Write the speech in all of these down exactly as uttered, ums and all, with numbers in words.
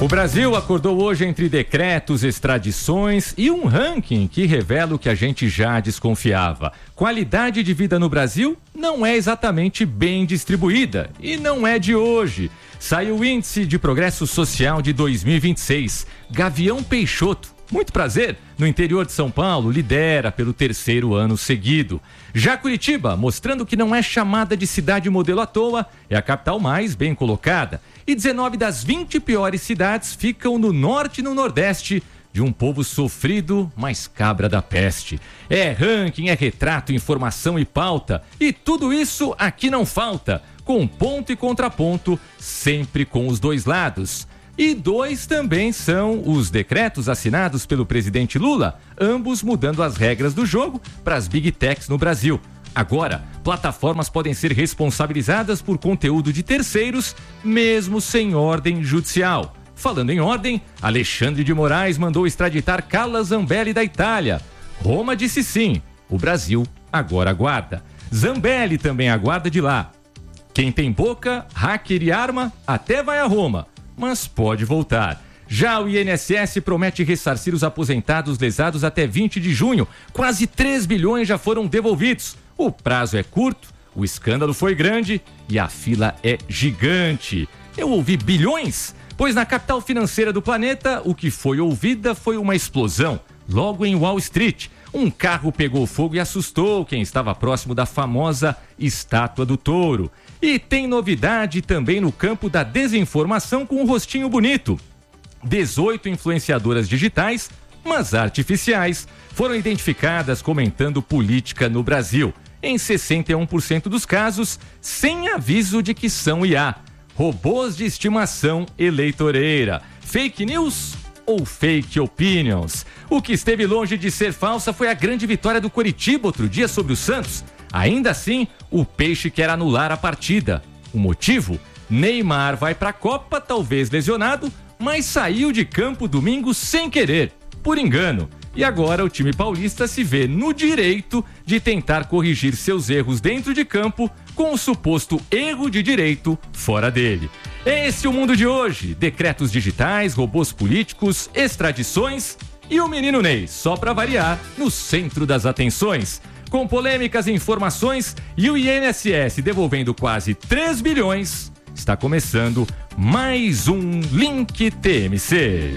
O Brasil acordou hoje entre decretos, extradições e um ranking que revela o que a gente já desconfiava. Qualidade de vida no Brasil não é exatamente bem distribuída e não é de hoje. Saiu o Índice de Progresso Social de dois mil e vinte e seis. Gavião Peixoto, muito prazer, no interior de São Paulo, lidera pelo terceiro ano seguido. Já Curitiba, mostrando que não é chamada de cidade modelo à toa, é a capital mais bem colocada. E dezenove das vinte piores cidades ficam no norte e no nordeste de um povo sofrido, mas cabra da peste. É ranking, é retrato, informação e pauta. E tudo isso aqui não falta, com ponto e contraponto, sempre com os dois lados. E dois também são os decretos assinados pelo presidente Lula, ambos mudando as regras do jogo para as Big Techs no Brasil. Agora, plataformas podem ser responsabilizadas por conteúdo de terceiros, mesmo sem ordem judicial. Falando em ordem, Alexandre de Moraes mandou extraditar Carla Zambelli da Itália. Roma disse sim, o Brasil agora aguarda. Zambelli também aguarda de lá. Quem tem boca, hacker e arma, até vai a Roma, mas pode voltar. Já o I N S S promete ressarcir os aposentados lesados até vinte de junho. Quase três bilhões já foram devolvidos. O prazo é curto, o escândalo foi grande e a fila é gigante. Eu ouvi bilhões, pois na capital financeira do planeta, o que foi ouvida foi uma explosão. Logo em Wall Street, um carro pegou fogo e assustou quem estava próximo da famosa Estátua do Touro. E tem novidade também no campo da desinformação com um rostinho bonito. dezoito influenciadoras digitais, mas artificiais, foram identificadas comentando política no Brasil. Em sessenta e um por cento dos casos, sem aviso de que são I A. Robôs de estimação eleitoreira. Fake news ou fake opinions? O que esteve longe de ser falsa foi a grande vitória do Coritiba outro dia sobre o Santos. Ainda assim, o Peixe quer anular a partida. O motivo? Neymar vai para a Copa, talvez lesionado, mas saiu de campo domingo sem querer, por engano. E agora o time paulista se vê no direito de tentar corrigir seus erros dentro de campo com o suposto erro de direito fora dele. Esse é o mundo de hoje. Decretos digitais, robôs políticos, extradições e o menino Ney, só para variar, no centro das atenções. Com polêmicas e informações e o I N S S devolvendo quase três bilhões, está começando mais um Link T M C.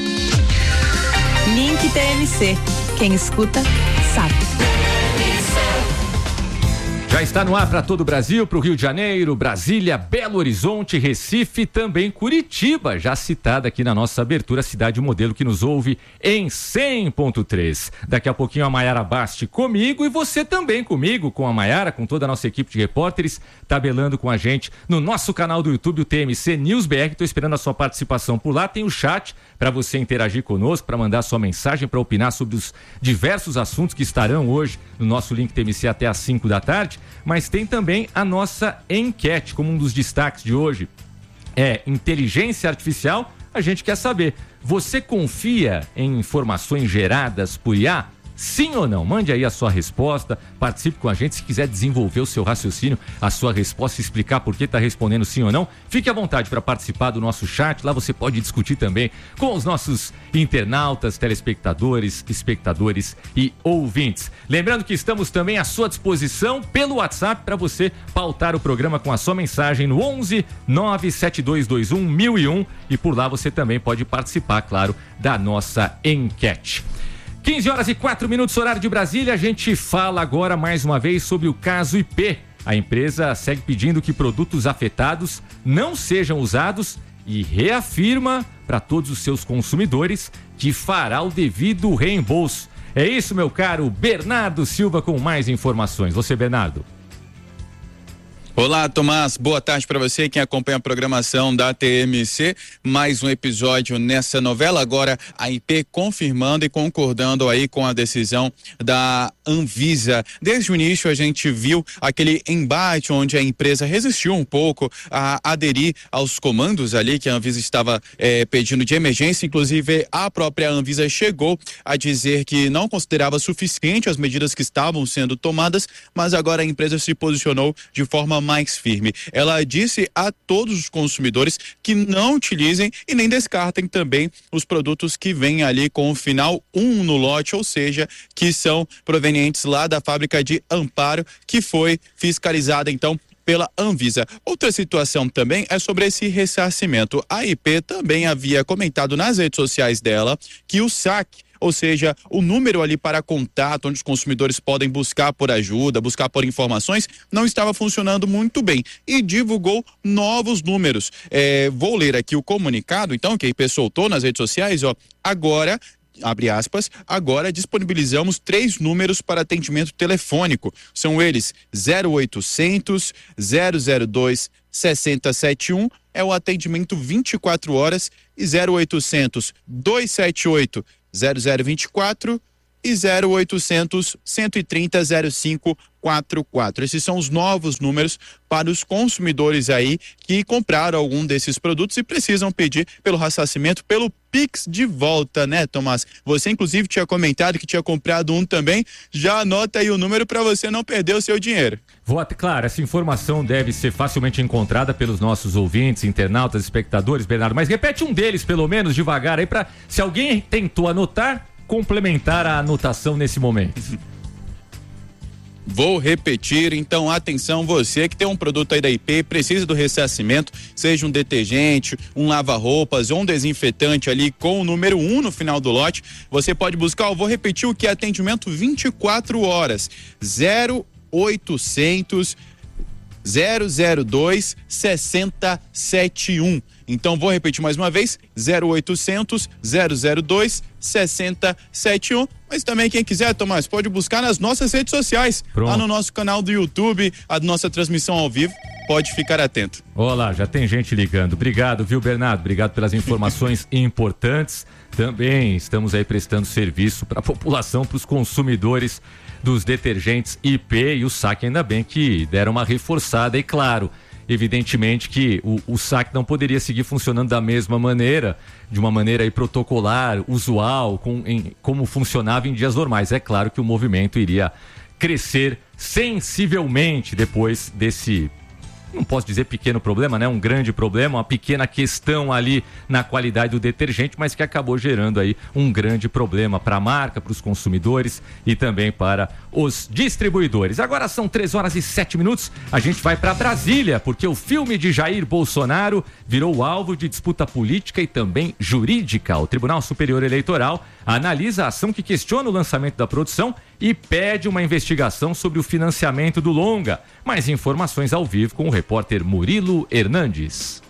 Link T M C. Quem escuta, sabe. Já está no ar para todo o Brasil, para o Rio de Janeiro, Brasília, Belo Horizonte, Recife, também Curitiba, já citada aqui na nossa abertura, cidade modelo que nos ouve em cem ponto três. Daqui a pouquinho a Maiara Basti comigo e você também comigo, com a Maiara, com toda a nossa equipe de repórteres, tabelando com a gente no nosso canal do YouTube, o T M C News B R. Estou esperando a sua participação por lá. Tem o chat para você interagir conosco, para mandar sua mensagem, para opinar sobre os diversos assuntos que estarão hoje no nosso Link T M C até às cinco da tarde. Mas tem também a nossa enquete, como um dos destaques de hoje. É inteligência artificial. A gente quer saber, você confia em informações geradas por I A? Sim ou não? Mande aí a sua resposta, participe com a gente. Se quiser desenvolver o seu raciocínio, a sua resposta, explicar por que está respondendo sim ou não, fique à vontade para participar do nosso chat. Lá você pode discutir também com os nossos internautas, telespectadores, espectadores e ouvintes. Lembrando que estamos também à sua disposição pelo WhatsApp para você pautar o programa com a sua mensagem no onze nove sete dois dois um mil e um e por lá você também pode participar, claro, da nossa enquete. quinze horas e quatro minutos, horário de Brasília. A gente fala agora mais uma vez sobre o caso I P. A empresa segue pedindo que produtos afetados não sejam usados e reafirma para todos os seus consumidores que fará o devido reembolso. É isso, meu caro Bernardo Silva, com mais informações. Você, Bernardo. Olá, Tomás, boa tarde para você, quem acompanha a programação da T M C, mais um episódio nessa novela, agora a I P confirmando e concordando aí com a decisão da Anvisa. Desde o início a gente viu aquele embate onde a empresa resistiu um pouco a aderir aos comandos ali que a Anvisa estava eh, pedindo de emergência, inclusive a própria Anvisa chegou a dizer que não considerava suficiente as medidas que estavam sendo tomadas, mas agora a empresa se posicionou de forma mais firme. Ela disse a todos os consumidores que não utilizem e nem descartem também os produtos que vêm ali com o final um no lote, ou seja, que são provenientes lá da fábrica de Amparo, que foi fiscalizada então pela Anvisa. Outra situação também é sobre esse ressarcimento. A I P também havia comentado nas redes sociais dela que o saque, ou seja, o número ali para contato, onde os consumidores podem buscar por ajuda, buscar por informações, não estava funcionando muito bem e divulgou novos números. É, vou ler aqui o comunicado, então, que a I P soltou nas redes sociais, ó, agora, abre aspas, agora disponibilizamos três números para atendimento telefônico. São eles zero oitocentos, zero zero dois, seis zero sete um, é o atendimento vinte e quatro horas, e zero oitocentos, dois sete oito, zero zero dois quatro e zero oitocentos, cento e trinta, zero cinco quatro quatro. Esses são os novos números para os consumidores aí que compraram algum desses produtos e precisam pedir pelo ressarcimento, pelo Pix de volta, né, Tomás? Você inclusive tinha comentado que tinha comprado um também, já anota aí o número para você não perder o seu dinheiro. Vou, claro, essa informação deve ser facilmente encontrada pelos nossos ouvintes, internautas, espectadores, Bernardo, mas repete um deles pelo menos devagar aí para, se alguém tentou anotar, complementar a anotação nesse momento. Vou repetir, então atenção, você que tem um produto aí da I P, precisa do ressarcimento, seja um detergente, um lava-roupas ou um desinfetante ali com o número um no final do lote, você pode buscar, eu vou repetir o que é atendimento vinte e quatro horas, zero oitocentos, zero zero dois, seis zero sete um. Então vou repetir mais uma vez, zero oitocentos, zero zero dois, seis zero sete um. Mas também quem quiser, Tomás, pode buscar nas nossas redes sociais, Pronto. lá no nosso canal do YouTube, a nossa transmissão ao vivo, pode ficar atento. Olá, já tem gente ligando. Obrigado, viu, Bernardo? Obrigado pelas informações importantes. Também estamos aí prestando serviço para a população, para os consumidores dos detergentes I P e o saque, ainda bem que deram uma reforçada e claro, evidentemente que o, o saque não poderia seguir funcionando da mesma maneira, de uma maneira aí protocolar, usual, com, em, como funcionava em dias normais. É claro que o movimento iria crescer sensivelmente depois desse, não posso dizer pequeno problema, né? Um grande problema, uma pequena questão ali na qualidade do detergente, mas que acabou gerando aí um grande problema para a marca, para os consumidores e também para os distribuidores. Agora são três horas e sete minutos, a gente vai para Brasília, porque o filme de Jair Bolsonaro virou alvo de disputa política e também jurídica. O Tribunal Superior Eleitoral analisa a ação que questiona o lançamento da produção e pede uma investigação sobre o financiamento do longa. Mais informações ao vivo com o repórter Murilo Hernandes.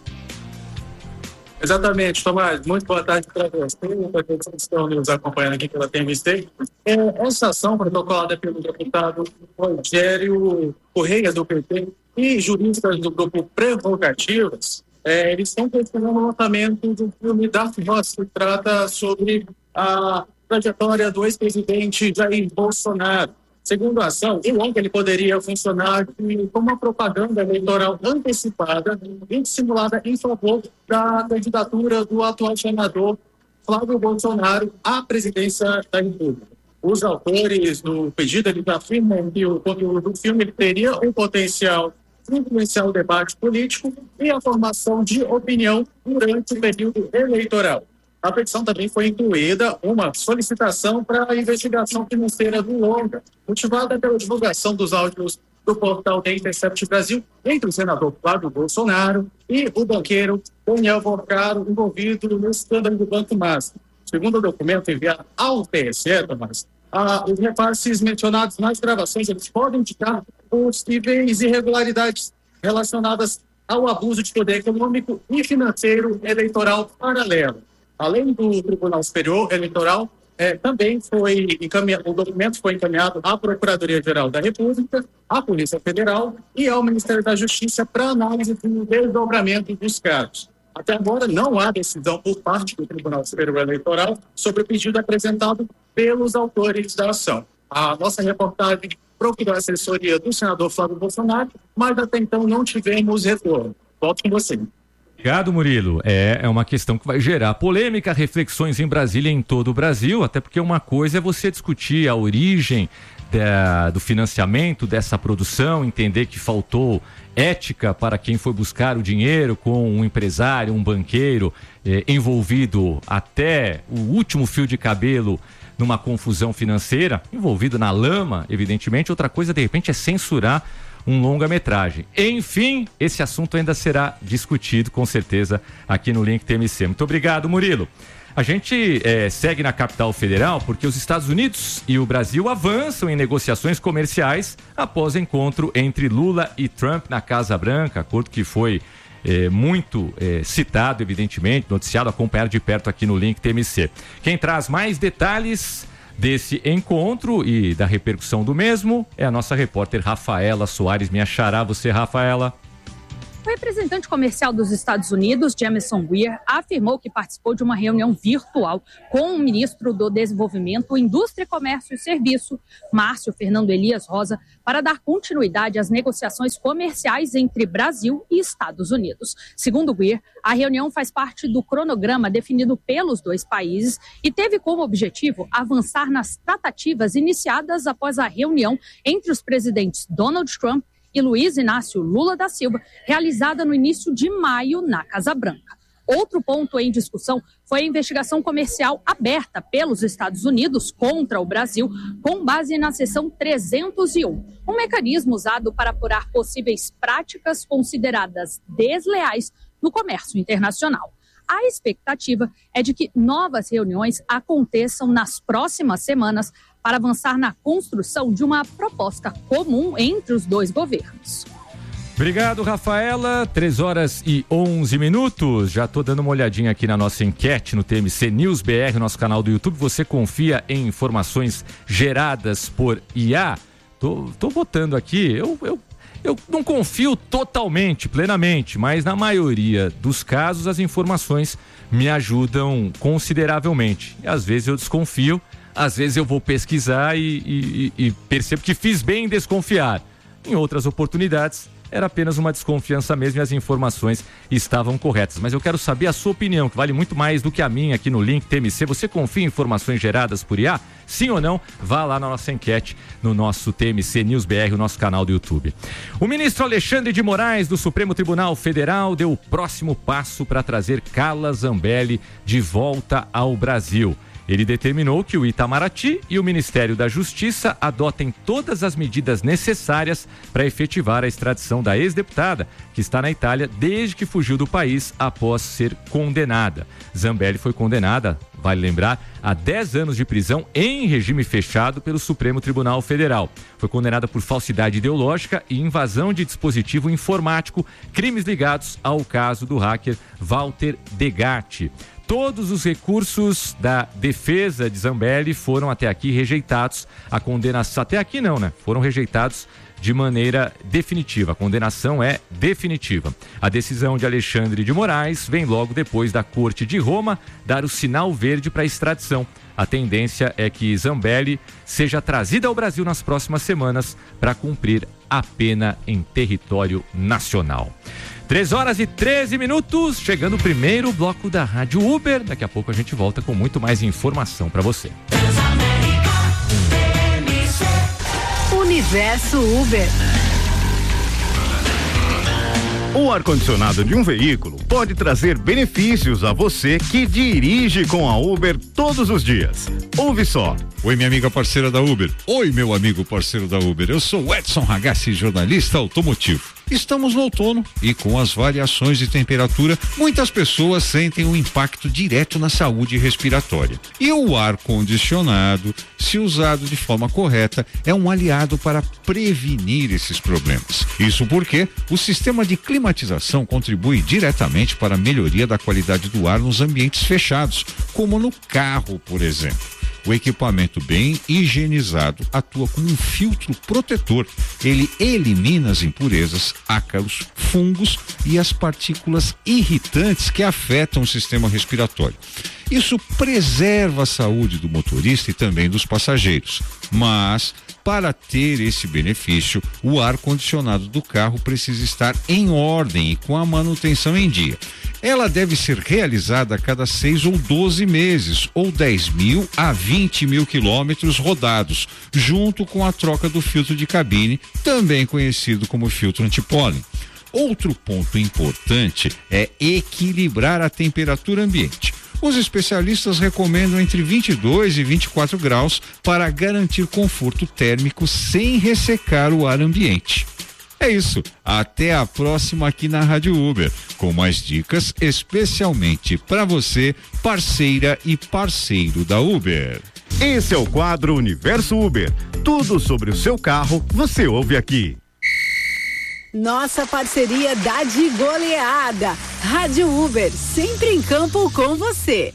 Exatamente, Tomás. Muito boa tarde para você, para todos que estão nos acompanhando aqui pela T M C. É, essa ação protocolada pelo deputado Rogério Correia, do P T, e juristas do grupo Prerrogativas, é, eles estão questionando o lançamento do filme da Roça, que trata sobre a trajetória do ex-presidente Jair Bolsonaro. Segundo a ação, o longa ele poderia funcionar como uma propaganda eleitoral antecipada e dissimulada em favor da candidatura do atual senador Flávio Bolsonaro à presidência da República. Os autores do pedido eles afirmam que o conteúdo do filme ele teria um potencial de influenciar o debate político e a formação de opinião durante o período eleitoral. A petição também foi incluída uma solicitação para a investigação financeira do longa, motivada pela divulgação dos áudios do portal The Intercept Brasil entre o senador Flávio Bolsonaro e o banqueiro Daniel Vorcaro, envolvido no escândalo do Banco Master. Segundo o documento enviado ao T S E, Tomás, ah, os repasses mencionados nas gravações eles podem indicar possíveis irregularidades relacionadas ao abuso de poder econômico e financeiro eleitoral paralelo. Além do Tribunal Superior Eleitoral, eh, também foi encaminhado, o documento foi encaminhado à Procuradoria-Geral da República, à Polícia Federal e ao Ministério da Justiça para análise do desdobramento dos casos. Até agora, não há decisão por parte do Tribunal Superior Eleitoral sobre o pedido apresentado pelos autores da ação. A nossa reportagem procurou a assessoria do senador Flávio Bolsonaro, mas até então não tivemos retorno. Volto com você. Obrigado, Murilo. É, é uma questão que vai gerar polêmica, reflexões em Brasília e em todo o Brasil, até porque uma coisa é você discutir a origem da, do financiamento dessa produção, entender que faltou ética para quem foi buscar o dinheiro com um empresário, um banqueiro eh, envolvido até o último fio de cabelo numa confusão financeira, envolvido na lama, evidentemente. Outra coisa, de repente, é censurar um longa-metragem. Enfim, esse assunto ainda será discutido, com certeza, aqui no Link T M C. Muito obrigado, Murilo. A gente eh, segue na capital federal porque os Estados Unidos e o Brasil avançam em negociações comerciais após encontro entre Lula e Trump na Casa Branca, acordo que foi eh, muito eh, citado, evidentemente, noticiado, acompanhado de perto aqui no Link T M C. Quem traz mais detalhes desse encontro e da repercussão do mesmo é a nossa repórter Rafaela Soares. Minha xará, você, Rafaela. O representante comercial dos Estados Unidos, Jamieson Greer, afirmou que participou de uma reunião virtual com o ministro do Desenvolvimento, Indústria, Comércio e Serviço, Márcio Fernando Elias Rosa, para dar continuidade às negociações comerciais entre Brasil e Estados Unidos. Segundo Greer, a reunião faz parte do cronograma definido pelos dois países e teve como objetivo avançar nas tratativas iniciadas após a reunião entre os presidentes Donald Trump e Luiz Inácio Lula da Silva, realizada no início de maio na Casa Branca. Outro ponto em discussão foi a investigação comercial aberta pelos Estados Unidos contra o Brasil, com base na seção trezentos e um, um mecanismo usado para apurar possíveis práticas consideradas desleais no comércio internacional. A expectativa é de que novas reuniões aconteçam nas próximas semanas para avançar na construção de uma proposta comum entre os dois governos. Obrigado, Rafaela. três horas e onze minutos. Já estou dando uma olhadinha aqui na nossa enquete no T M C News B R, nosso canal do YouTube. Você confia em informações geradas por I A? Tô, tô botando aqui, eu, eu, eu não confio totalmente, plenamente, mas na maioria dos casos as informações me ajudam consideravelmente. E às vezes eu desconfio, às vezes eu vou pesquisar e, e, e percebo que fiz bem em desconfiar. Em outras oportunidades, era apenas uma desconfiança mesmo e as informações estavam corretas. Mas eu quero saber a sua opinião, que vale muito mais do que a minha aqui no Link T M C. Você confia em informações geradas por I A? Sim ou não? Vá lá na nossa enquete no nosso T M C News B R, o nosso canal do YouTube. O ministro Alexandre de Moraes, do Supremo Tribunal Federal, deu o próximo passo para trazer Carla Zambelli de volta ao Brasil. Ele determinou que o Itamaraty e o Ministério da Justiça adotem todas as medidas necessárias para efetivar a extradição da ex-deputada, que está na Itália desde que fugiu do país após ser condenada. Zambelli foi condenada, vale lembrar, a dez anos de prisão em regime fechado pelo Supremo Tribunal Federal. Foi condenada por falsidade ideológica e invasão de dispositivo informático, crimes ligados ao caso do hacker Walter Degatti. Todos os recursos da defesa de Zambelli foram até aqui rejeitados. A condenação, até aqui não, né? Foram rejeitados de maneira definitiva. A condenação é definitiva. A decisão de Alexandre de Moraes vem logo depois da Corte de Roma dar o sinal verde para a extradição. A tendência é que Zambelli seja trazida ao Brasil nas próximas semanas para cumprir a pena em território nacional. três horas e treze minutos, chegando o primeiro bloco da Rádio Uber. Daqui a pouco a gente volta com muito mais informação para você. Universo Uber. O ar-condicionado de um veículo pode trazer benefícios a você que dirige com a Uber todos os dias. Ouve só. Oi, minha amiga parceira da Uber. Oi, meu amigo parceiro da Uber. Eu sou o Edson Ragazzi, jornalista automotivo. Estamos no outono e com as variações de temperatura, muitas pessoas sentem um impacto direto na saúde respiratória. E o ar-condicionado, se usado de forma correta, é um aliado para prevenir esses problemas. Isso porque o sistema de climatização contribui diretamente para a melhoria da qualidade do ar nos ambientes fechados, como no carro, por exemplo. O equipamento bem higienizado atua como um filtro protetor. Ele elimina as impurezas, ácaros, fungos e as partículas irritantes que afetam o sistema respiratório. Isso preserva a saúde do motorista e também dos passageiros. Mas, para ter esse benefício, o ar-condicionado do carro precisa estar em ordem e com a manutenção em dia. Ela deve ser realizada a cada seis ou doze meses, ou dez mil a vinte mil quilômetros rodados, junto com a troca do filtro de cabine, também conhecido como filtro antipólen. Outro ponto importante é equilibrar a temperatura ambiente. Os especialistas recomendam entre vinte e dois e vinte e quatro graus para garantir conforto térmico sem ressecar o ar ambiente. É isso, até a próxima aqui na Rádio Uber, com mais dicas especialmente para você, parceira e parceiro da Uber. Esse é o quadro Universo Uber. Tudo sobre o seu carro você ouve aqui. Nossa parceria dá de goleada. Rádio Uber, sempre em campo com você.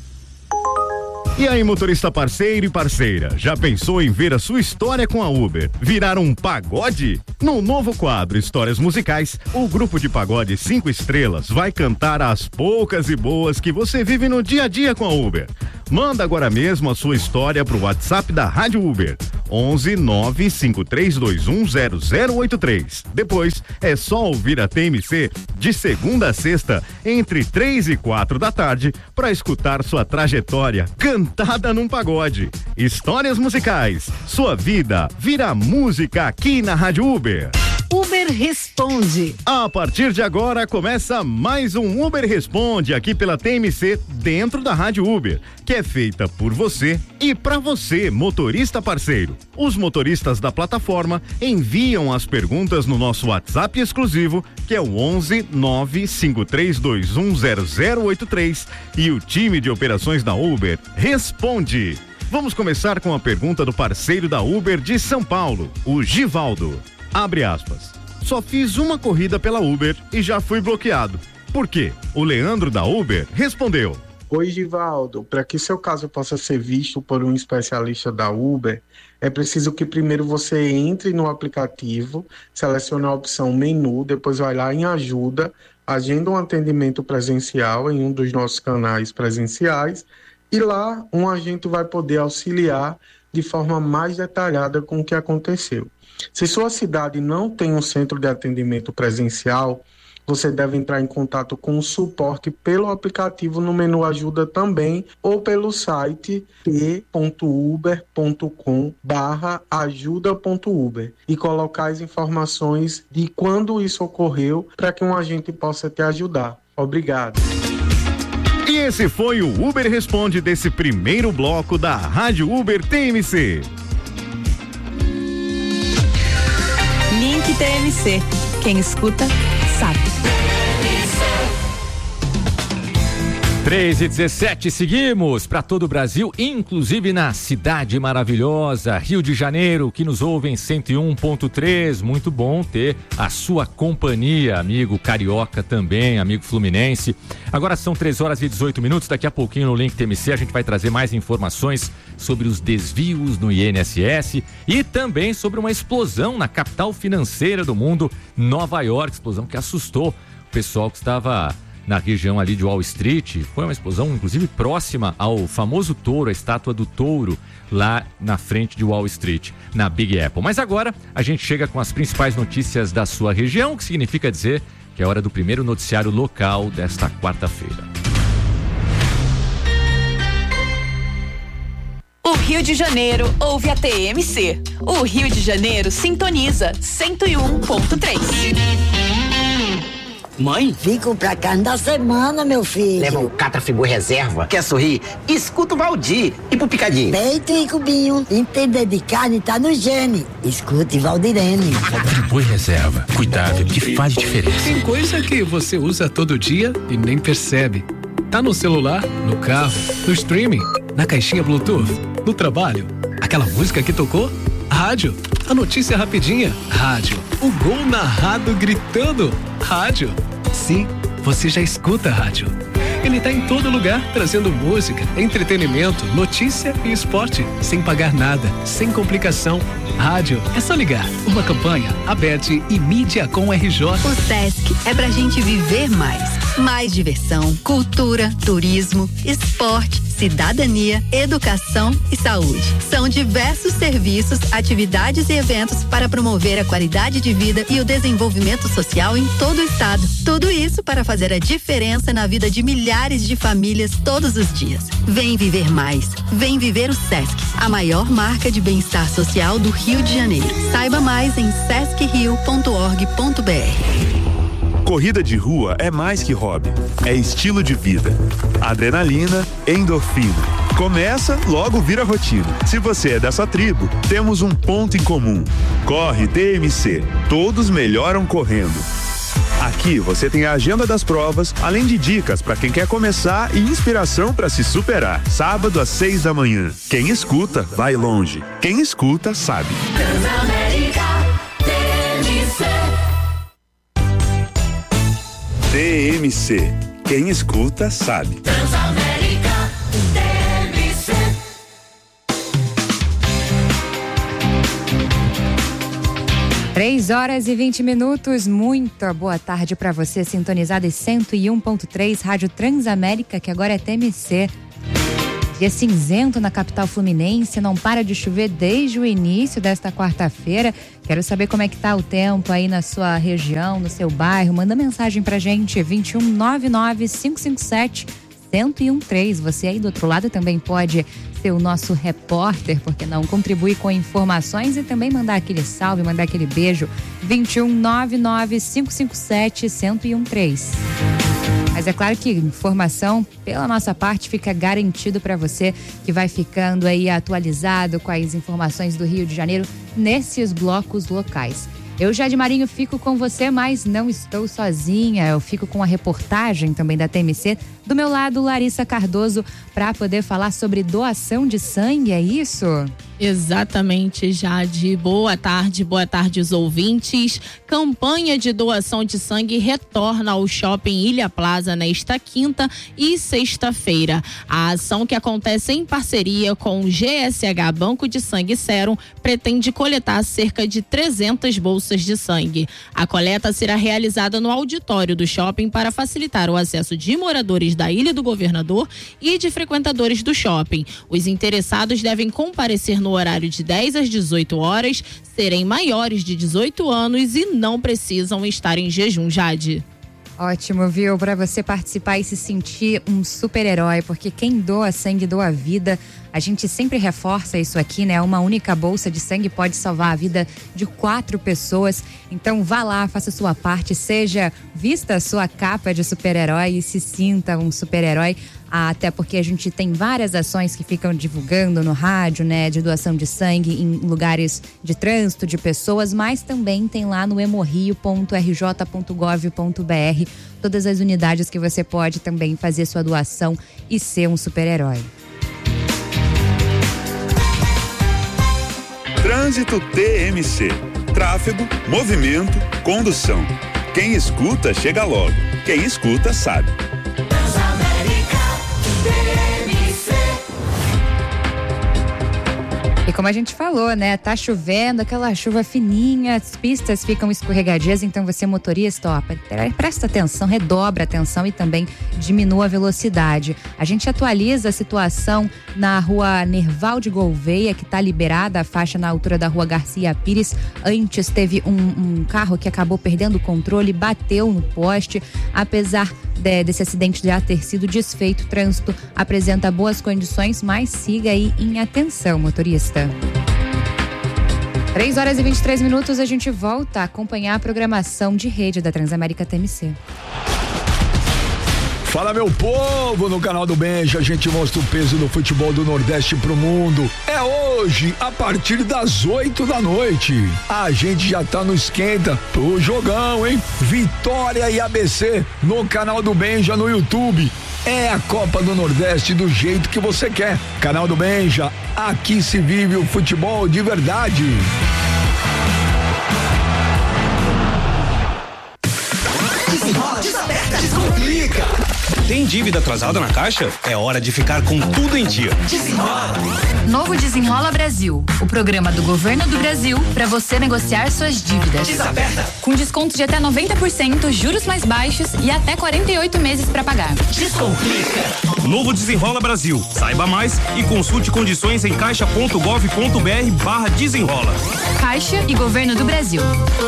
E aí, motorista parceiro e parceira, já pensou em ver a sua história com a Uber virar um pagode? No novo quadro Histórias Musicais, o grupo de pagode cinco estrelas vai cantar as poucas e boas que você vive no dia a dia com a Uber. Manda agora mesmo a sua história pro WhatsApp da Rádio Uber, onze nove cinco três dois um zero zero oito três. Depois é só ouvir a T M C de segunda a sexta, entre três e quatro da tarde, para escutar sua trajetória cantada num pagode. Histórias Musicais, sua vida vira música aqui na Rádio Uber. Uber Responde. A partir de agora começa mais um Uber Responde aqui pela T M C dentro da Rádio Uber, que é feita por você e para você, motorista parceiro. Os motoristas da plataforma enviam as perguntas no nosso WhatsApp exclusivo, que é o onze nove cinco três dois um zero zero oito três, e o time de operações da Uber responde. Vamos começar com a pergunta do parceiro da Uber de São Paulo, o Givaldo. Abre aspas. Só fiz uma corrida pela Uber e já fui bloqueado. Por quê? O Leandro da Uber respondeu. Oi, Givaldo. Para que seu caso possa ser visto por um especialista da Uber, é preciso que primeiro você entre no aplicativo, selecione a opção menu, depois vai lá em ajuda, agenda um atendimento presencial em um dos nossos canais presenciais e lá um agente vai poder auxiliar de forma mais detalhada com o que aconteceu. Se sua cidade não tem um centro de atendimento presencial, você deve entrar em contato com o suporte pelo aplicativo no menu ajuda também ou pelo site t ponto uber ponto com barra ajuda ponto uber e colocar as informações de quando isso ocorreu para que um agente possa te ajudar. Obrigado. E esse foi o Uber Responde desse primeiro bloco da Rádio Uber T M C. Link T M C. Quem escuta, sabe. três e dezessete, seguimos para todo o Brasil, inclusive na cidade maravilhosa, Rio de Janeiro, que nos ouve em cento e um ponto três. Muito bom ter a sua companhia, amigo carioca também, amigo fluminense. Agora são três horas e dezoito minutos, daqui a pouquinho no Link T M C a gente vai trazer mais informações sobre os desvios no I N S S e também sobre uma explosão na capital financeira do mundo, Nova York, explosão que assustou o pessoal que estava na região ali de Wall Street. Foi uma explosão, inclusive, próxima ao famoso touro, a estátua do touro, lá na frente de Wall Street, na Big Apple. Mas agora a gente chega com as principais notícias da sua região, que significa dizer que é hora do primeiro noticiário local desta quarta-feira. O Rio de Janeiro ouve a T M C. O Rio de Janeiro sintoniza cento e um ponto três. Mãe? Fico pra carne da semana, meu filho. Leva um Catrafigu reserva. Quer sorrir? Escuta o Valdir. E pro picadinho? Peito e cubinho. Entender de carne tá no gene. Escute Valdirene. Catrafigu reserva. Cuidado que faz diferença. Tem coisa que você usa todo dia e nem percebe. Tá no celular, no carro, no streaming, na caixinha Bluetooth, no trabalho. Aquela música que tocou? Rádio. A notícia rapidinha? Rádio. O gol narrado gritando? Rádio. Sim, você já escuta rádio. E Ele está em todo lugar, trazendo música, entretenimento, notícia e esporte, sem pagar nada, sem complicação. Rádio, é só ligar. Uma campanha, Abete e Mídia com R J. O Sesc é pra gente viver mais. Mais diversão, cultura, turismo, esporte, cidadania, educação e saúde. São diversos serviços, atividades e eventos para promover a qualidade de vida e o desenvolvimento social em todo o estado. Tudo isso para fazer a diferença na vida de milhares de famílias todos os dias. Vem viver mais. Vem viver o Sesc, a maior marca de bem-estar social do Rio de Janeiro. Saiba mais em sesc rio ponto org ponto br. Corrida de rua é mais que hobby, é estilo de vida. Adrenalina, endorfina. Começa, logo vira rotina. Se você é dessa tribo, temos um ponto em comum. Corre T M C. Todos melhoram correndo. Aqui você tem a agenda das provas, além de dicas para quem quer começar e inspiração para se superar. Sábado às seis da manhã. Quem escuta, vai longe. Quem escuta, sabe. Transamérica T M C. T M C. Quem escuta, sabe. Transamérica T M C. Três horas e vinte minutos, muito boa tarde para você, sintonizado em cento e um ponto três, Rádio Transamérica, que agora é T M C. Dia cinzento na capital fluminense, não para de chover desde o início desta quarta-feira. Quero saber como é que tá o tempo aí na sua região, no seu bairro. Manda mensagem pra gente, vinte e um, nove nove, cinco cinco sete, um zero um três. Você aí do outro lado também pode ser o nosso repórter, porque não contribui com informações e também mandar aquele salve, mandar aquele beijo, vinte e um, nove nove, cinco cinco sete, um zero um três. Mas é claro que informação pela nossa parte fica garantido para você que vai ficando aí atualizado com as informações do Rio de Janeiro nesses blocos locais. Eu, Jade Marinho, fico com você, mas não estou sozinha. Eu fico com a reportagem também da T M C. Do meu lado, Larissa Cardoso, para poder falar sobre doação de sangue, é isso? Exatamente, Jade. Boa tarde, boa tarde os ouvintes. Campanha de doação de sangue retorna ao Shopping Ilha Plaza nesta quinta e sexta-feira. A ação, que acontece em parceria com o G S H Banco de Sangue Serum, pretende coletar cerca de trezentas bolsas de sangue. A coleta será realizada no auditório do shopping para facilitar o acesso de moradores da Ilha do Governador e de frequentadores do shopping. Os interessados devem comparecer no horário de dez às dezoito horas, serem maiores de dezoito anos e não precisam estar em jejum, Jade. Ótimo, viu? Para você participar e se sentir um super-herói, porque quem doa sangue doa vida. A gente sempre reforça isso aqui, né? Uma única bolsa de sangue pode salvar a vida de quatro pessoas. Então vá lá, faça a sua parte, seja vista a sua capa de super-herói e se sinta um super-herói. Até porque a gente tem várias ações que ficam divulgando no rádio, né? De doação de sangue em lugares de trânsito de pessoas, mas também tem lá no hemorrio ponto r j ponto gov ponto b r todas as unidades que você pode também fazer sua doação e ser um super-herói. Trânsito T M C. Tráfego, movimento, condução. Quem escuta, chega logo. Quem escuta, sabe. E como a gente falou, né? Tá chovendo, aquela chuva fininha, as pistas ficam escorregadias, então você, motorista, ó, presta atenção, redobra a atenção e também diminua a velocidade. A gente atualiza a situação na rua Nerval de Gouveia, que tá liberada a faixa na altura da rua Garcia Pires. Antes teve um, um carro que acabou perdendo o controle, bateu no poste. Apesar de, desse acidente já ter sido desfeito, o trânsito apresenta boas condições, mas siga aí em atenção, motorista. três horas e vinte e três minutos, a gente volta a acompanhar a programação de rede da Transamérica T M C. Fala, meu povo, no canal do Benja a gente mostra o peso do futebol do Nordeste pro mundo. É hoje, a partir das oito da noite. A gente já tá no esquenta pro jogão, hein? Vitória e A B C no canal do Benja no YouTube. É a Copa do Nordeste do jeito que você quer. Canal do Benja, aqui se vive o futebol de verdade. Desenrola, desaperta, descomplica. Tem dívida atrasada na Caixa? É hora de ficar com tudo em dia. Desenrola. Novo Desenrola Brasil, o programa do Governo do Brasil para você negociar suas dívidas. Desaperta. Com desconto de até noventa por cento, juros mais baixos e até quarenta e oito meses para pagar. Descomplica. Novo Desenrola Brasil. Saiba mais e consulte condições em caixa ponto gov ponto br barra desenrola. Caixa e Governo do Brasil.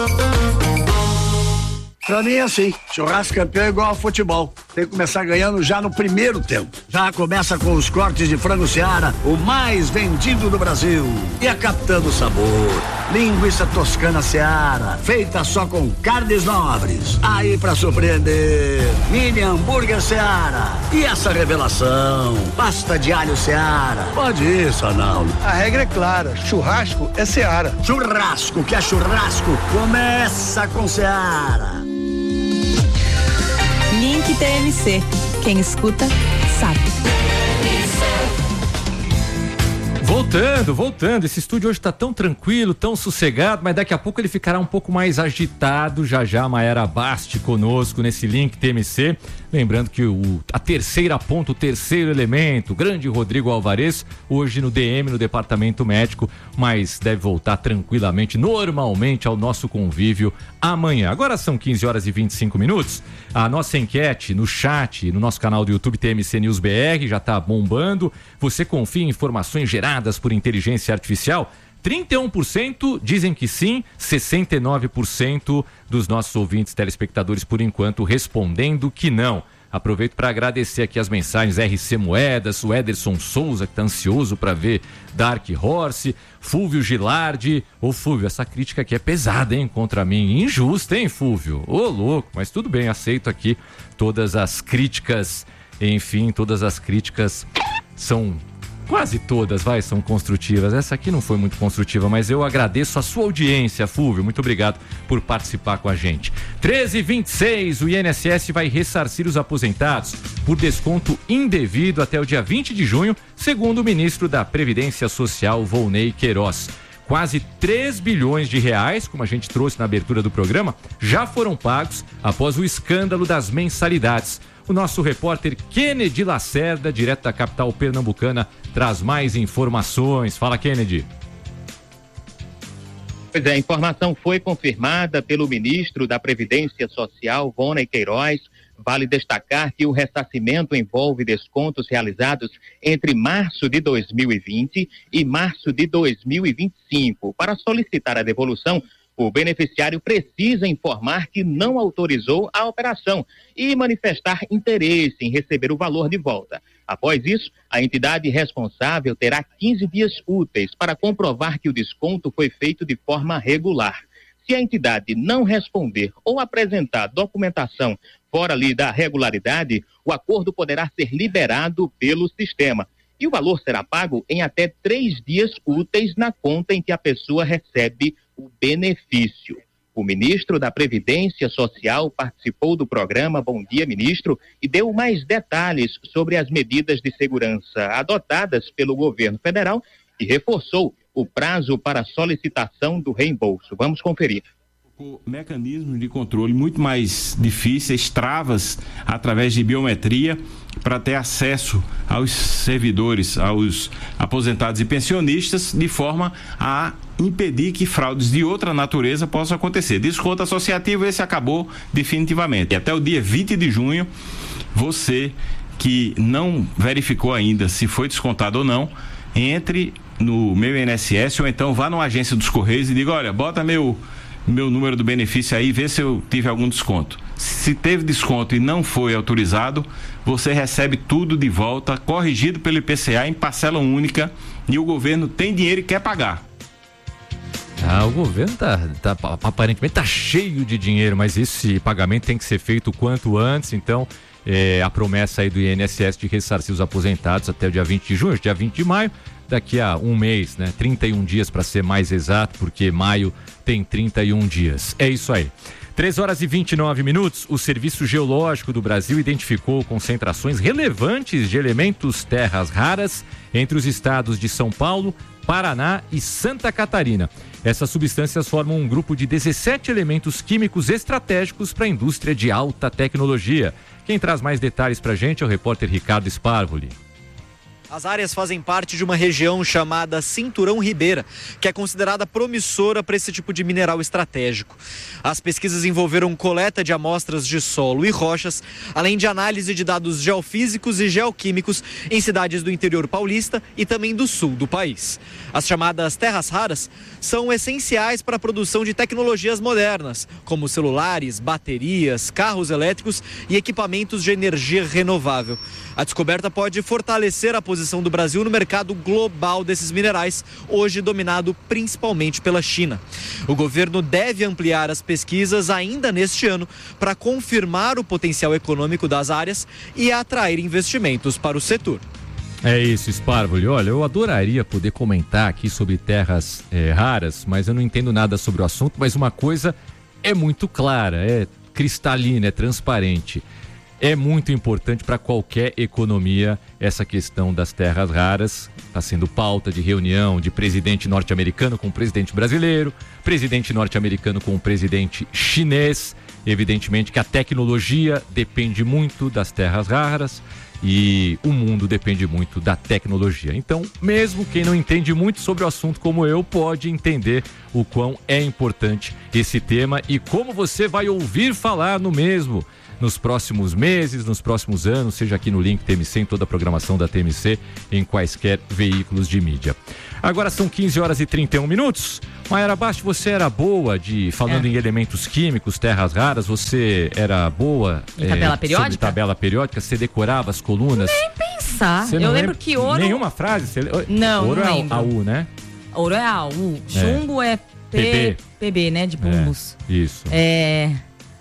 Pra mim é assim, churrasco campeão é igual ao futebol. Tem que começar ganhando já no primeiro tempo. Já começa com os cortes de frango Seara, o mais vendido do Brasil. E a Capitã do Sabor, linguiça toscana Seara, feita só com carnes nobres. Aí pra surpreender, mini hambúrguer Seara. E essa revelação, pasta de alho Seara. Pode ir, Sanaldo. A regra é clara, churrasco é Seara. Churrasco que é churrasco, começa com Seara. Link T M C. Quem escuta, sabe. Voltando, voltando. Esse estúdio hoje tá tão tranquilo, tão sossegado, mas daqui a pouco ele ficará um pouco mais agitado. Já já a Mayara Basti conosco nesse Link T M C. Lembrando que o, a terceira ponta, o terceiro elemento, o grande Rodrigo Alvarez, hoje no D M, no departamento médico, mas deve voltar tranquilamente, normalmente ao nosso convívio amanhã. Agora são quinze horas e vinte e cinco minutos. A nossa enquete no chat, no nosso canal do YouTube T M C News B R, já tá bombando. Você confia em informações geradas por inteligência artificial? trinta e um por cento dizem que sim, sessenta e nove por cento dos nossos ouvintes telespectadores, por enquanto, respondendo que não. Aproveito para agradecer aqui as mensagens, R C Moedas, o Ederson Souza, que está ansioso para ver Dark Horse, Fúvio Gilardi. Ô Fúvio, essa crítica aqui é pesada, hein, contra mim, injusta, hein, Fúvio? Ô louco, mas tudo bem, aceito aqui todas as críticas, enfim, todas as críticas são... Quase todas, vai, são construtivas. Essa aqui não foi muito construtiva, mas eu agradeço a sua audiência, Fúvio. Muito obrigado por participar com a gente. treze e vinte e seis, o I N S S vai ressarcir os aposentados por desconto indevido até o dia vinte de junho, segundo o ministro da Previdência Social, Volney Queiroz. Quase três bilhões de reais, como a gente trouxe na abertura do programa, já foram pagos após o escândalo das mensalidades. O nosso repórter Kennedy Lacerda, direto da capital pernambucana, traz mais informações. Fala, Kennedy. Pois é, a informação foi confirmada pelo ministro da Previdência Social, Volney Queiroz. Vale destacar que o ressarcimento envolve descontos realizados entre março de dois mil e vinte e março de dois mil e vinte e cinco. Para solicitar a devolução, o beneficiário precisa informar que não autorizou a operação e manifestar interesse em receber o valor de volta. Após isso, a entidade responsável terá quinze dias úteis para comprovar que o desconto foi feito de forma regular. Se a entidade não responder ou apresentar documentação fora ali da regularidade, o acordo poderá ser liberado pelo sistema. E o valor será pago em até três dias úteis na conta em que a pessoa recebe o benefício. O ministro da Previdência Social participou do programa Bom Dia, Ministro, e deu mais detalhes sobre as medidas de segurança adotadas pelo governo federal e reforçou o prazo para solicitação do reembolso. Vamos conferir. Mecanismos de controle muito mais difíceis, travas através de biometria para ter acesso aos servidores, aos aposentados e pensionistas, de forma a impedir que fraudes de outra natureza possam acontecer. Desconto associativo, esse acabou definitivamente. E até o dia vinte de junho, você que não verificou ainda se foi descontado ou não, entre no meu I N S S ou então vá numa agência dos Correios e diga, olha, bota meu meu número do benefício aí, vê se eu tive algum desconto. Se teve desconto e não foi autorizado, você recebe tudo de volta, corrigido pelo I P C A em parcela única, e o governo tem dinheiro e quer pagar. Ah, o governo tá, tá aparentemente tá cheio de dinheiro, mas esse pagamento tem que ser feito o quanto antes, então é, a promessa aí do I N S S de ressarcir os aposentados até o dia vinte de junho, dia vinte de maio, daqui a um mês, né? trinta e um dias para ser mais exato, porque maio tem trinta e um dias. É isso aí. três horas e vinte e nove minutos, o Serviço Geológico do Brasil identificou concentrações relevantes de elementos terras raras entre os estados de São Paulo, Paraná e Santa Catarina. Essas substâncias formam um grupo de dezessete elementos químicos estratégicos para a indústria de alta tecnologia. Quem traz mais detalhes pra gente é o repórter Ricardo Sparvoli. As áreas fazem parte de uma região chamada Cinturão Ribeira, que é considerada promissora para esse tipo de mineral estratégico. As pesquisas envolveram coleta de amostras de solo e rochas, além de análise de dados geofísicos e geoquímicos em cidades do interior paulista e também do sul do país. As chamadas terras raras são essenciais para a produção de tecnologias modernas, como celulares, baterias, carros elétricos e equipamentos de energia renovável. A descoberta pode fortalecer a posição do Brasil no mercado global desses minerais, hoje dominado principalmente pela China. O governo deve ampliar as pesquisas ainda neste ano para confirmar o potencial econômico das áreas e atrair investimentos para o setor. É isso, Sparvoli. Olha, eu adoraria poder comentar aqui sobre terras é, raras, mas eu não entendo nada sobre o assunto, mas uma coisa é muito clara, é cristalina, é transparente. É muito importante para qualquer economia essa questão das terras raras. Está sendo pauta de reunião de presidente norte-americano com o presidente brasileiro, presidente norte-americano com o presidente chinês. Evidentemente que a tecnologia depende muito das terras raras e o mundo depende muito da tecnologia. Então, mesmo quem não entende muito sobre o assunto como eu, pode entender o quão é importante esse tema e como você vai ouvir falar no mesmo nos próximos meses, nos próximos anos, seja aqui no Link T M C, em toda a programação da T M C, em quaisquer veículos de mídia. Agora são quinze horas e trinta e um minutos. Mayara Basti, você era boa de, falando é. em elementos químicos, terras raras, você era boa em tabela é, periódica? Sobre tabela periódica, você decorava as colunas? Nem pensar. Você eu não lembro que ouro... Nenhuma frase? Você... Não, ouro não é lembro. A U, né? Ouro é A U. Chumbo é, é P... P B. P B, né? De pumbos. É, isso. É...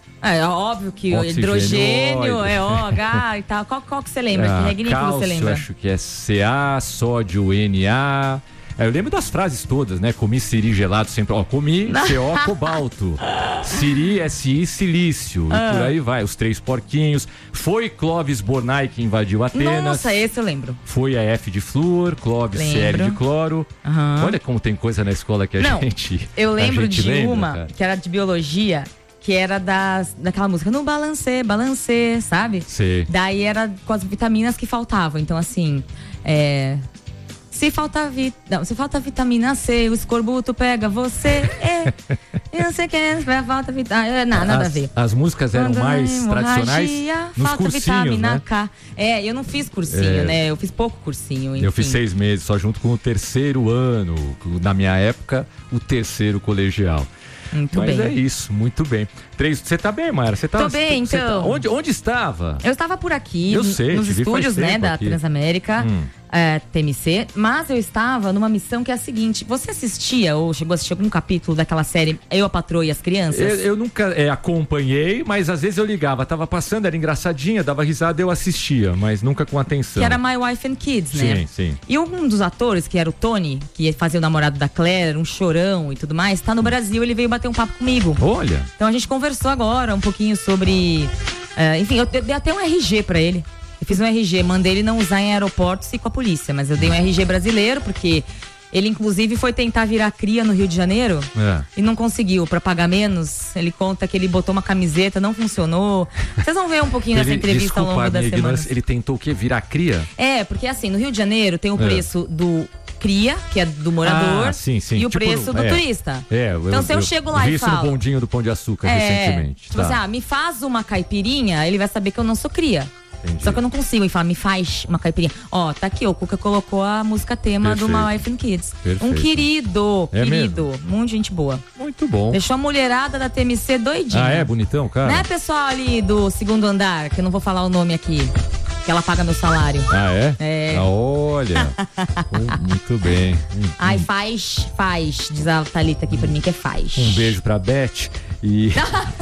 É óbvio que o hidrogênio é O H e tal. Qual, qual que você lembra? Ah, que regnículo cálcio, você lembra? Acho que é C A, sódio N A. É, eu lembro das frases todas, né? Comi siri gelado sempre. Ó, comi C O cobalto. Siri, S I, silício. Ah. E por aí vai. Os três porquinhos. Foi Clóvis Bornai que invadiu Atenas. Nossa, esse eu lembro. Foi a F de flúor, Clóvis lembro. C L de cloro. Uhum. Olha como tem coisa na escola que a Não, gente. Eu lembro gente de lembra, uma cara. que era de biologia. Que era das, daquela música no balancê, balancê, sabe? Sim. Daí era com as vitaminas que faltavam. Então, assim, é, se falta vi, não, se falta vitamina C, o escorbuto pega você. É, e não sei o que, falta vitamina. Não, nada as, a ver. As músicas eram Quando mais tradicionais nos falta cursinhos, vitamina né? K. É, eu não fiz cursinho, é. né? Eu fiz pouco cursinho. Enfim. Eu fiz seis meses, só junto com o terceiro ano. Na minha época, o terceiro colegial. Muito Mas bem. é isso, muito bem. Três, você tá bem, Mayara? Você tá, Tô bem, você então. Tá, onde, onde estava? Eu estava por aqui, eu sei, nos estúdios, né, da aqui. Transamérica, hum. é, T M C, mas eu estava numa missão que é a seguinte: você assistia ou chegou a assistir algum capítulo daquela série Eu, a Patroa e as Crianças? Eu, eu nunca é, acompanhei, mas às vezes eu ligava, tava passando, era engraçadinha, dava risada, eu assistia, mas nunca com atenção. Que era My Wife and Kids, né? Sim, sim. E um dos atores, que era o Tony, que fazia o namorado da Claire, um chorão e tudo mais, tá no Brasil, ele veio bater um papo comigo. Olha! Então a gente conversou agora um pouquinho sobre... Uh, enfim, eu dei até um R G pra ele. Eu fiz um R G, mandei ele não usar em aeroportos e com a polícia, mas eu dei um R G brasileiro, porque ele inclusive foi tentar virar cria no Rio de Janeiro é. e não conseguiu, pra pagar menos. Ele conta que ele botou uma camiseta, não funcionou. Vocês vão ver um pouquinho ele, nessa entrevista desculpa, ao longo da semana. Ele tentou o quê? Virar cria? É, porque assim, no Rio de Janeiro tem o preço é. do cria, que é do morador, ah, sim, sim. e o tipo, preço do é, turista. É, eu, então se eu, eu chego lá vi e isso falo... no bondinho do Pão de Açúcar é, recentemente. Tipo tá. assim, ah, me faz uma caipirinha, ele vai saber que eu não sou cria. Entendi. Só que eu não consigo. Ele fala, me faz uma caipirinha. Ó, tá aqui, o Cuca colocou a música tema Perfeito. do My Wife and Kids. Perfeito. Um querido, é querido. Mesmo? Muito gente boa. Muito bom. Deixou a mulherada da T M C doidinha. Ah, é? Bonitão, cara? Não é pessoal ali do segundo andar, que eu não vou falar o nome aqui. Que ela paga meu salário. Ah, é? É. Ah, olha. um, muito bem. Um, Ai, faz, faz. Diz a Thalita aqui pra mim que é faz. Um beijo pra Beth. E...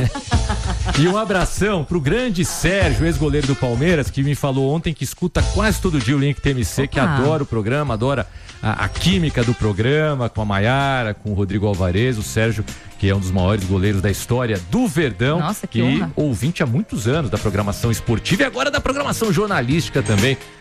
e um abração pro grande Sérgio, ex-goleiro do Palmeiras, que me falou ontem que escuta quase todo dia o Link T M C, Opa. que adora o programa, adora a, a química do programa, com a Mayara, com o Rodrigo Alvarez, o Sérgio, que é um dos maiores goleiros da história do Verdão. Nossa, que e honra. ouvinte há muitos anos da programação esportiva e agora da programação jornalística também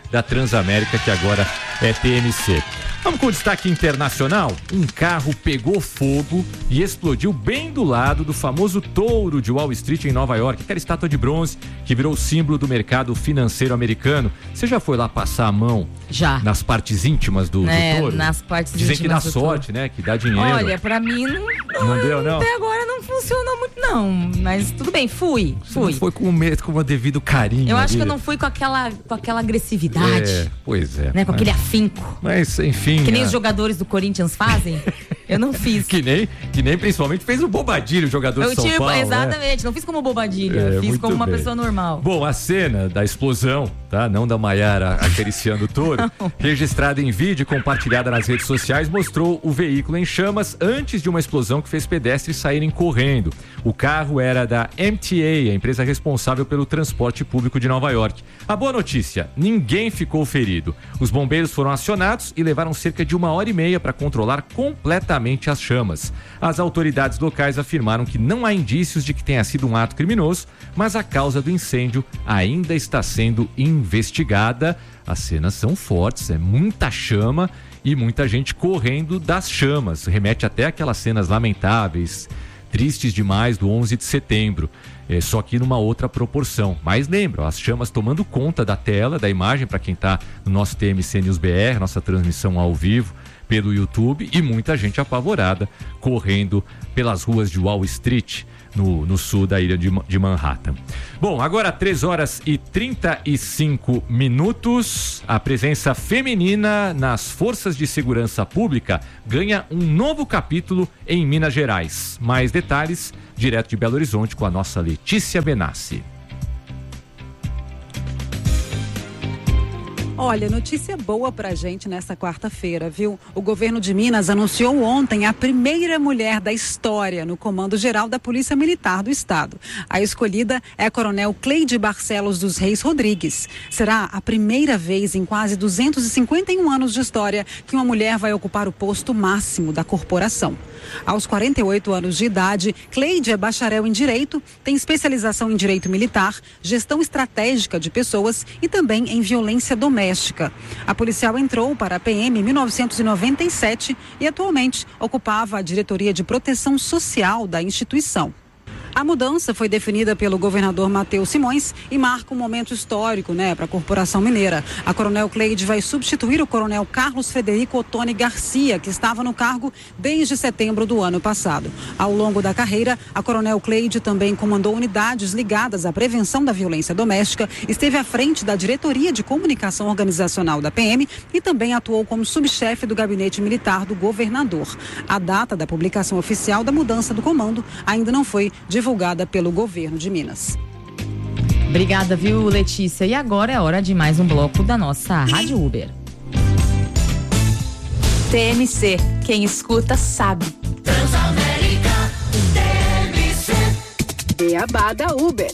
da Transamérica, que agora é T M C. Vamos com o destaque internacional. Um carro pegou fogo e explodiu bem do lado do famoso touro de Wall Street em Nova York, aquela estátua de bronze que virou símbolo do mercado financeiro americano. Você já foi lá passar a mão? Já. Nas partes íntimas do, é, do touro? Nas partes Dizem íntimas que dá sorte, né? Que dá dinheiro. Olha, pra mim não... Não, não deu, não? Até agora não funcionou muito, não. Mas tudo bem, fui, fui. Você não foi com o, com o devido carinho. Eu acho ali. que eu não fui com aquela, com aquela agressividade. É, pois é. Né, com mas, aquele afinco. Mas, enfim... Que nem a... os jogadores do Corinthians fazem. Eu não fiz. Que nem, que nem principalmente fez o Bobadilho, o jogador eu de São tipo, Paulo. Exatamente, né? Não fiz como Bobadilha, É, fiz como uma bem. pessoa normal. Bom, a cena da explosão, tá? Não da Maiara acariciando o touro, registrada em vídeo e compartilhada nas redes sociais, mostrou o veículo em chamas antes de uma explosão que fez pedestres saírem correndo. O carro era da M T A, a empresa responsável pelo transporte público de Nova York. A boa notícia, ninguém ficou ferido. Os bombeiros foram acionados e levaram cerca de uma hora e meia para controlar completamente as chamas. As autoridades locais afirmaram que não há indícios de que tenha sido um ato criminoso, mas a causa do incêndio ainda está sendo investigada. As cenas são fortes, é muita chama e muita gente correndo das chamas. Remete até aquelas cenas lamentáveis, tristes demais do onze de setembro. É, só que numa outra proporção. Mas lembra, as chamas tomando conta da tela, da imagem, para quem está no nosso T M C News B R, nossa transmissão ao vivo pelo YouTube, e muita gente apavorada correndo pelas ruas de Wall Street, no, no sul da ilha de, de Manhattan. Bom, agora três horas e trinta e cinco minutos. A presença feminina nas forças de segurança pública ganha um novo capítulo em Minas Gerais. Mais detalhes direto de Belo Horizonte com a nossa Letícia Benassi. Olha, notícia boa pra gente nessa quarta-feira, viu? O governo de Minas anunciou ontem a primeira mulher da história no Comando Geral da Polícia Militar do Estado. A escolhida é a Coronel Cleide Barcelos dos Reis Rodrigues. Será a primeira vez em quase duzentos e cinquenta e um anos de história que uma mulher vai ocupar o posto máximo da corporação. Aos quarenta e oito anos de idade, Cleide é bacharel em Direito, tem especialização em Direito Militar, Gestão Estratégica de Pessoas e também em Violência Doméstica. A policial entrou para a P M em mil novecentos e noventa e sete e atualmente ocupava a diretoria de proteção social da instituição. A mudança foi definida pelo governador Matheus Simões e marca um momento histórico, né, para a Corporação Mineira. A Coronel Cleide vai substituir o Coronel Carlos Frederico Ottoni Garcia, que estava no cargo desde setembro do ano passado. Ao longo da carreira, a Coronel Cleide também comandou unidades ligadas à prevenção da violência doméstica, esteve à frente da Diretoria de Comunicação Organizacional da P M e também atuou como subchefe do Gabinete Militar do governador. A data da publicação oficial da mudança do comando ainda não foi divulgada. divulgada pelo governo de Minas. Obrigada, viu, Letícia? E agora é hora de mais um bloco da nossa Rádio Uber. T M C, quem escuta sabe. Transamérica, T M C. Beabá da Uber.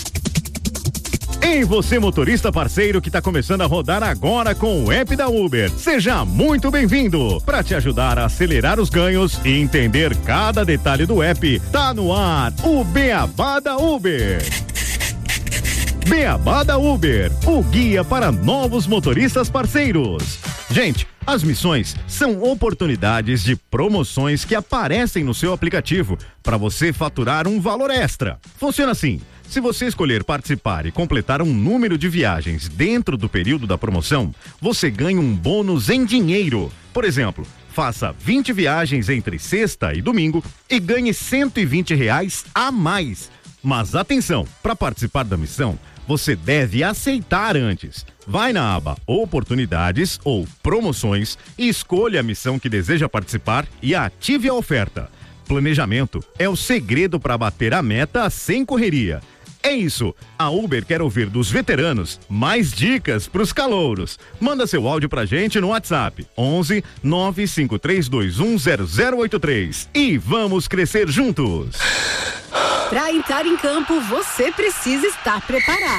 Ei, você motorista parceiro que está começando a rodar agora com o app da Uber. Seja muito bem-vindo. Para te ajudar a acelerar os ganhos e entender cada detalhe do app, tá no ar o Beabá da Uber. Beabá da Uber, o guia para novos motoristas parceiros. Gente, as missões são oportunidades de promoções que aparecem no seu aplicativo para você faturar um valor extra. Funciona assim. Se você escolher participar e completar um número de viagens dentro do período da promoção, você ganha um bônus em dinheiro. Por exemplo, faça vinte viagens entre sexta e domingo e ganhe cento e vinte reais a mais. Mas atenção, para participar da missão, você deve aceitar antes. Vai na aba Oportunidades ou Promoções e escolha a missão que deseja participar e ative a oferta. Planejamento é o segredo para bater a meta sem correria. É isso, a Uber quer ouvir dos veteranos mais dicas pros calouros. Manda seu áudio pra gente no WhatsApp onze nove cinco três dois um zero zero oito três e vamos crescer juntos. Para entrar em campo, você precisa estar preparado.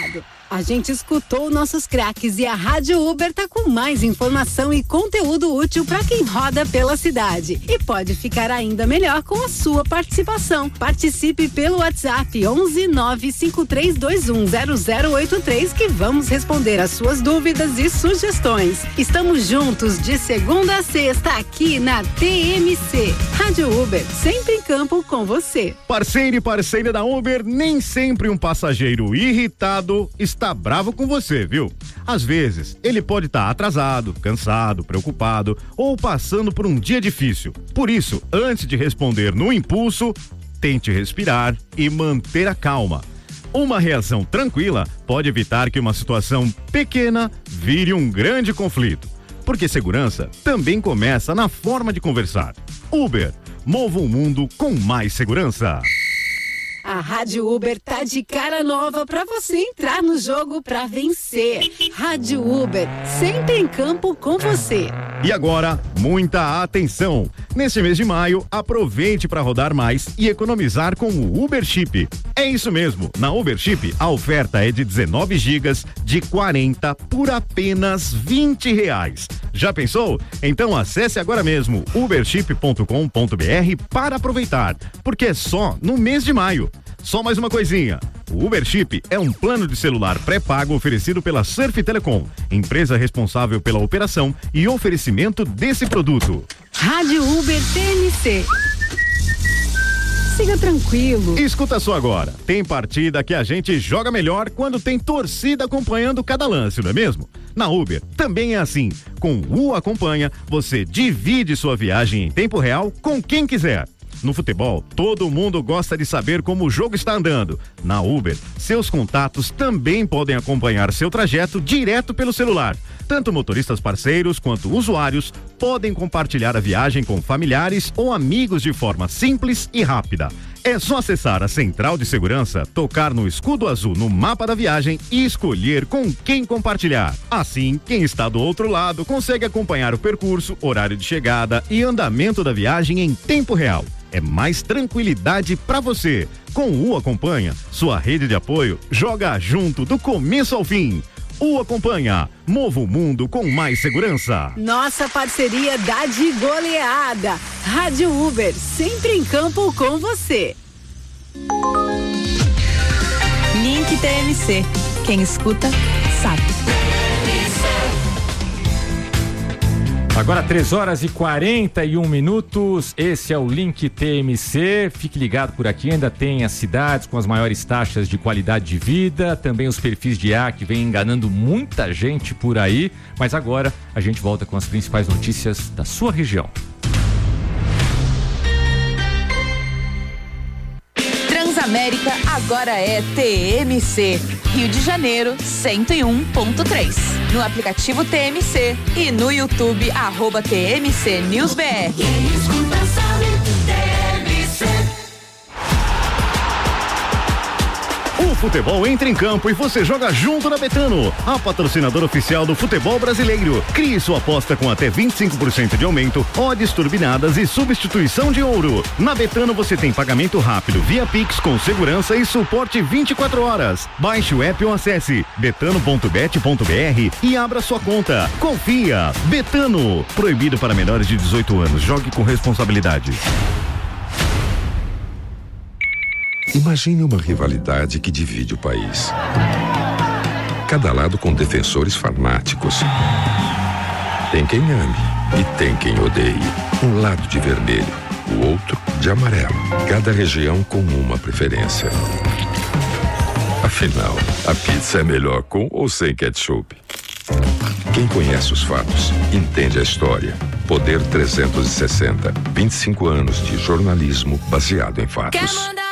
A gente escutou nossos craques e a Rádio Uber tá com mais informação e conteúdo útil para quem roda pela cidade. E pode ficar ainda melhor com a sua participação. Participe pelo WhatsApp onze nove cinco três dois um zero zero oito três que vamos responder as suas dúvidas e sugestões. Estamos juntos de segunda a sexta aqui na T M C. Rádio Uber, sempre em campo com você. Parceiro e parceira da Uber, nem sempre um passageiro irritado está bravo com você, viu? Às vezes, ele pode estar atrasado, cansado, preocupado ou passando por um dia difícil. Por isso, antes de responder no impulso, tente respirar e manter a calma. Uma reação tranquila pode evitar que uma situação pequena vire um grande conflito. Porque segurança também começa na forma de conversar. Uber, mova o mundo com mais segurança. A Rádio Uber tá de cara nova pra você entrar no jogo pra vencer. Rádio Uber, sempre em campo com você. E agora, muita atenção! Neste mês de maio, aproveite para rodar mais e economizar com o Uber Chip. É isso mesmo, na Uber Chip a oferta é de dezenove gigas de quarenta por apenas vinte reais. Já pensou? Então acesse agora mesmo uberchip ponto com ponto br para aproveitar, porque é só no mês de maio. Só mais uma coisinha, o Uber Chip é um plano de celular pré-pago oferecido pela Surf Telecom, empresa responsável pela operação e oferecimento desse produto. Rádio Uber T M C. Siga tranquilo. Escuta só agora, tem partida que a gente joga melhor quando tem torcida acompanhando cada lance, não é mesmo? Na Uber também é assim, com o Acompanha, você divide sua viagem em tempo real com quem quiser. No futebol, todo mundo gosta de saber como o jogo está andando. Na Uber, seus contatos também podem acompanhar seu trajeto direto pelo celular. Tanto motoristas parceiros quanto usuários podem compartilhar a viagem com familiares ou amigos de forma simples e rápida. É só acessar a central de segurança, tocar no escudo azul no mapa da viagem e escolher com quem compartilhar. Assim, quem está do outro lado consegue acompanhar o percurso, horário de chegada e andamento da viagem em tempo real. É mais tranquilidade para você. Com o Acompanha, sua rede de apoio joga junto do começo ao fim. O Acompanha, mova o mundo com mais segurança. Nossa parceria dá de goleada. Rádio Uber, sempre em campo com você. Link T M C. Quem escuta, sabe. Agora três horas e quarenta e um minutos, esse é o Link T M C, fique ligado por aqui, ainda tem as cidades com as maiores taxas de qualidade de vida, também os perfis de ar que vem enganando muita gente por aí, mas agora a gente volta com as principais notícias da sua região. Transamérica agora é T M C, Rio de Janeiro cento e um ponto três. No aplicativo T M C e no YouTube, arroba T M C News B R. Quem escuta sabe, T M C. O futebol entra em campo e você joga junto na Betano, a patrocinadora oficial do futebol brasileiro. Crie sua aposta com até vinte e cinco por cento de aumento, odds turbinadas e substituição de ouro. Na Betano você tem pagamento rápido via Pix com segurança e suporte vinte e quatro horas. Baixe o app ou acesse betano ponto bet ponto br e abra sua conta. Confia. Betano. Proibido para menores de dezoito anos. Jogue com responsabilidade. Imagine uma rivalidade que divide o país. Cada lado com defensores fanáticos. Tem quem ame e tem quem odeie. Um lado de vermelho, o outro de amarelo. Cada região com uma preferência. Afinal, a pizza é melhor com ou sem ketchup? Quem conhece os fatos, entende a história. Poder trezentos e sessenta. vinte e cinco anos de jornalismo baseado em fatos.